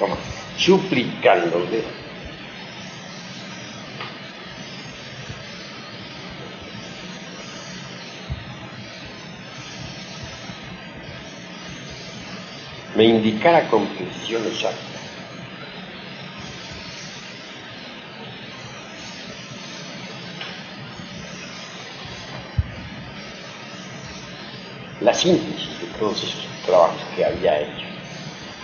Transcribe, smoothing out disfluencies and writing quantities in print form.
como suplicándole me indicara con precisión exacta la síntesis de todos esos trabajos que había hecho.